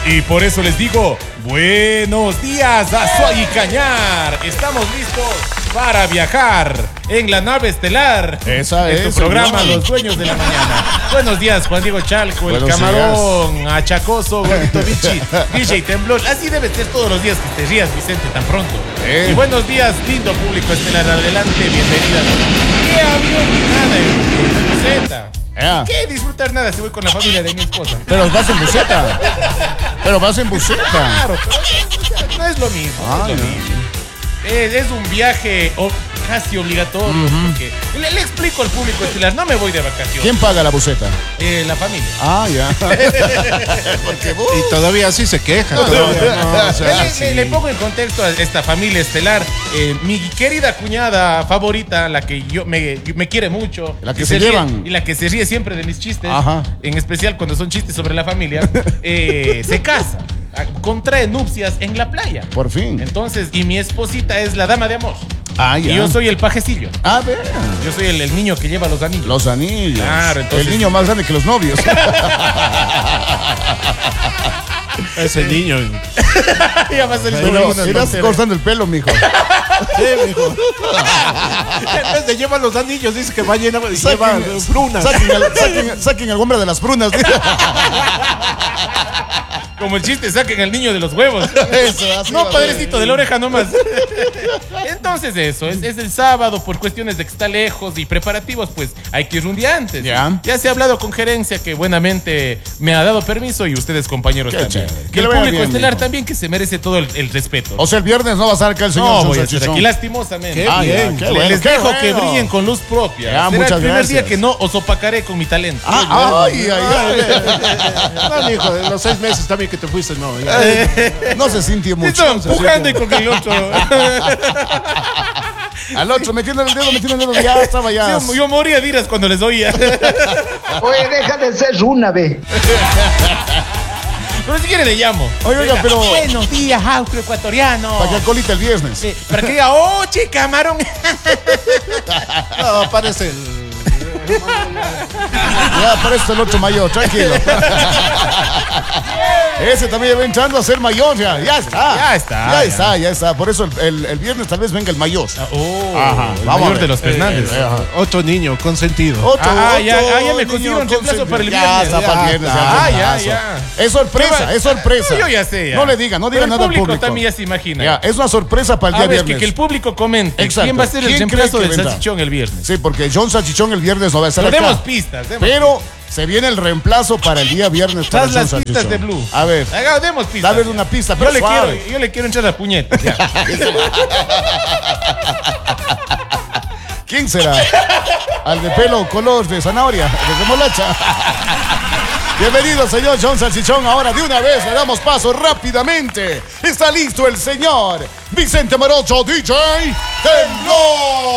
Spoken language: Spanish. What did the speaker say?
Y por eso les digo, buenos días, Azuay y Cañar. Estamos listos para viajar en la nave estelar. Esa es. Tu programa, Los Dueños de la Mañana. Buenos días, Juan Diego Chalco, Buenos el Camarón, Achacoso, Gordito Vichy, DJ Temblor. Así debe ser todos los días que te rías, Vicente, tan pronto. Y buenos días, lindo público estelar. Adelante, bienvenidas. ¿Qué avión ni nada en buseta? ¿Qué disfrutar nada si voy con la familia de mi esposa? Pero vas en buseta. Claro, pero no es lo mismo. No es lo mismo. Es un viaje casi obligatorio. Porque le explico al público estelar, no me voy de vacaciones. ¿Quién paga la buseta? La familia. Ya. Porque, y todavía así se queja. Le pongo en contexto a esta familia estelar. Mi querida cuñada favorita, la que me quiere mucho. La que se llevan. Y la que se ríe siempre de mis chistes. Ajá. En especial cuando son chistes sobre la familia. Se casa. Contrae nupcias en la playa. Por fin. Entonces, y mi esposita es la dama de amor. Ya. Y yo soy el pajecillo. Vean. Yo soy el niño que lleva los anillos. Los anillos. Claro, entonces. El niño más grande que los novios. Ese niño. Ya va a salir Irás cortando el pelo, mijo. Sí, mijo. En vez de llevar los anillos, dice que va llena de lleva prunas. Saquen al hombre de las prunas. Como el chiste, saquen al niño de los huevos. Eso, así no, va, padrecito, de la oreja nomás. Entonces eso, es el sábado por cuestiones de que está lejos y preparativos, pues hay que ir un día antes. Ya se ha hablado con gerencia que buenamente me ha dado permiso y ustedes, compañeros, Qué también. chévere. Que el le vaya público bien, estelar mijo. también, que se merece todo el respeto. O sea, el viernes no va a estar acá el señor No, John voy a estar Salchichón. aquí lastimosamente. Qué bien. Qué bueno, Les qué dejo bueno. que brillen con luz propia. Ya, Será muchas el primer gracias. día que no os opacaré con mi talento. Ay. No, mijo, en los 6 meses también que te fuiste, no. No se sintió mucho. Estoy empujando y con el otro. Al otro, metiendo el dedo, ya estaba ya. Yo moría de iras cuando les oía. Oye, deja de ser una, ve. Pero si quiere le llamo. Oiga, pero. Buenos días, austroecuatoriano. Para que colita el viernes. Para que diga, che, camarón. No, parece el. Ya aparece el otro mayor, tranquilo. Ese también va entrando a ser mayor, ya está. Por eso el viernes tal vez venga el mayor. Ajá, el vamos mayor a ver. de los Fernández. Otro niño consentido. Ya me consiguieron reemplazo para el viernes. Ya está para el viernes. Ya. Es sorpresa. Yo ya sé. No le diga nada al público. El público. también ya se imagina. Ya, es una sorpresa para el día viernes. Que el público comente. Exacto. ¿Quién va a ser el ¿Quién reemplazo cree que del vendrá? salchichón el viernes? Sí, porque John Salchichón el viernes no va a estar Pero acá. demos pistas. Pero se viene el reemplazo para el día viernes para Tras John las pistas Salchichón. de Blue. A ver. Demos pistas. Dale una pista, pero suave. Yo le quiero entrar a puñetas. ¿Quién será? Al de pelo color de zanahoria, de remolacha. Bienvenido, señor John Salchichón. Ahora de una vez le damos paso rápidamente. Está listo el señor Vicente Marocho, DJ Temblor.